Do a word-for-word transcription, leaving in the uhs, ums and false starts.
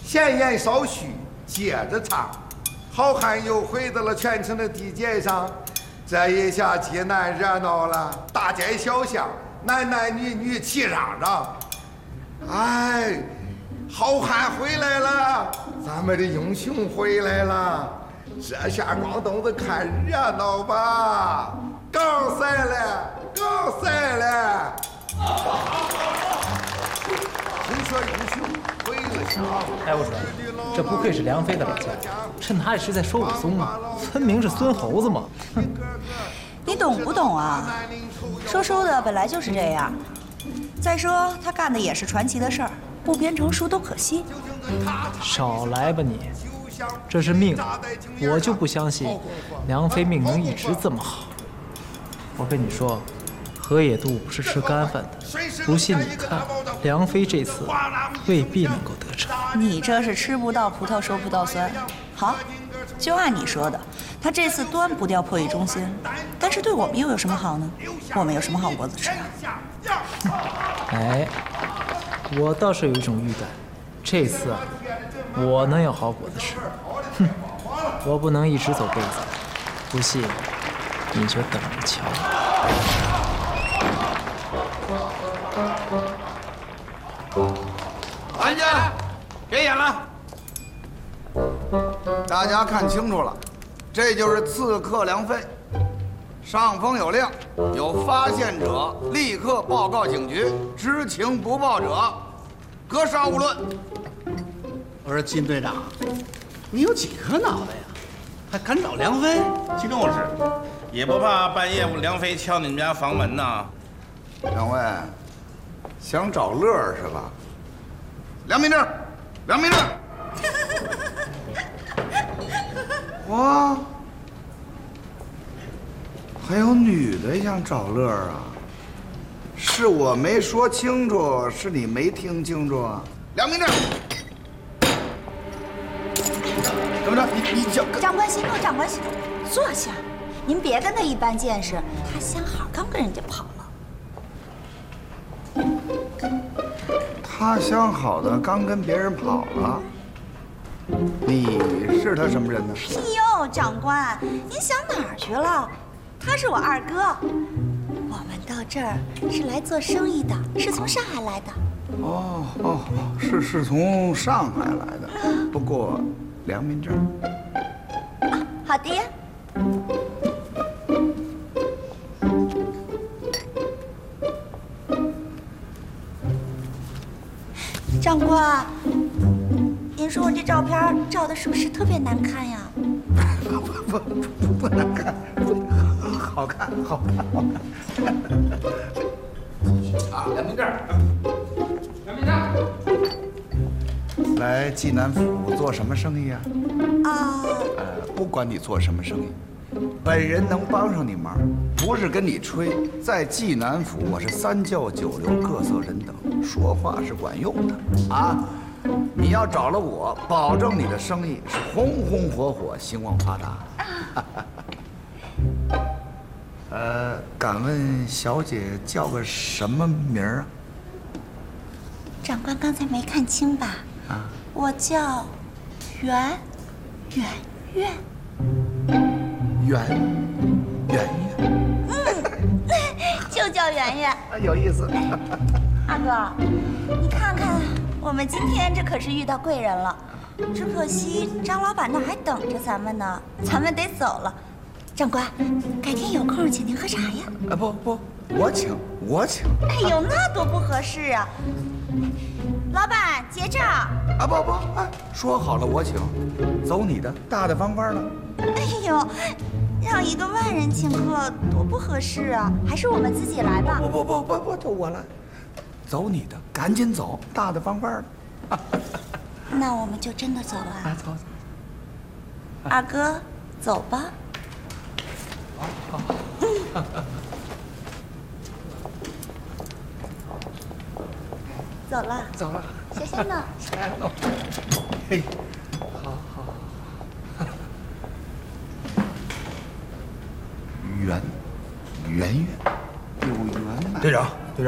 闲言少叙，接着唱。好汉又回到了全城的地界上，这一下济南热闹了，大街小巷，男男女女齐嚷嚷。哎，好汉回来了，咱们的英雄回来了，这下光东子看热闹吧，刚赛了，刚赛了。听说英雄回了乡。 哎，我说，这不愧是梁飞的老家，趁他这是在说武松呢，分明是孙猴子嘛！哼， 你懂不懂啊？说书的本来就是这样。再说他干的也是传奇的事儿，不编成书都可惜。 少来吧你，这是命，我就不相信梁飞命能一直这么好。我跟你说。河野渡不是吃干饭的，不信你看，梁飞这次未必能够得逞。 你这是吃不到葡萄说葡萄酸。好，就按你说的，他这次端不掉破译中心，但是对我们又有什么好呢？我们有什么好果子吃啊？ 哎，我倒是有一种预感，这次啊，我能有好果子吃。哼，我不能一直走背子，不信你就等着瞧。 安静，别演了！大家看清楚了，这就是刺客梁飞。上峰有令，有发现者立刻报告警局，知情不报者格杀勿论。 我说金队长，你有几颗脑袋呀？还敢找梁飞？ 就是，也不怕半夜梁飞敲你们家房门呐？ 两位，想找乐是吧？良民证，良民证。哇，还有女的想找乐啊？是我没说清楚，是你没听清楚啊？良民证。怎么着？你你叫长官息怒，长官息怒，坐下。您别跟他一般见识，他相好刚跟人家跑了。 他相好的刚跟别人跑了，你是他什么人呢？ 哎呦，长官，您想哪儿去了？他是我二哥，我们到这儿是来做生意的，是从上海来的。 哦哦哦，是是从上海来的，不过良民证。 啊，好的呀。长官，您说我这照片照的是不是特别难看呀？ 不不不不不难看，好看好看好看。啊，良民证，良民证。来济南府做什么生意啊？啊，呃，不管你做什么生意，本人能帮上你忙，不是跟你吹。在济南府，我是三教九流各色人等，说话是管用的啊。你要找了我，保证你的生意是红红火火，兴旺发达。呃，敢问小姐叫个什么名儿啊？ 长官刚才没看清吧？啊，我叫圆圆圆。 圆圆圆。 嗯，就叫圆圆。 有意思。 二哥，你看看，我们今天这可是遇到贵人了。只可惜张老板那还等着咱们呢，咱们得走了。长官，改天有空请您喝茶呀。 啊不不，我请我请。 哎呦，那多不合适啊！老板结账。 啊不不，哎，说好了我请，走你的，大大方方的。 哎呦，让一个外人请客多不合适啊！还是我们自己来吧。 不不不不不，就我来。走你的，赶紧走，大大方方的。 那我们就真的走了。 啊，走走。 二哥，走吧。 好好。 走了。 走了。 小仙呢？ 哎呦，嘿，好好。圆圆圆，有圆满。 队长。